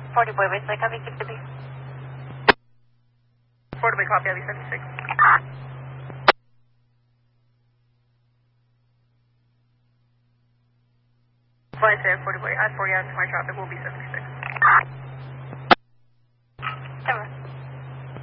40 boy, wait, like, copy, keep the beat. 40 boy, copy, LE 76. Flight there, 40 boy, at 40 out to my traffic will be 76.